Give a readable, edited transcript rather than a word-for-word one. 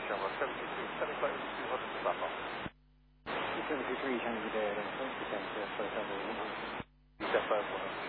Shamrock 73, standing by with 200 to back off. 73, change the descent for 10 to 500. Descent 500.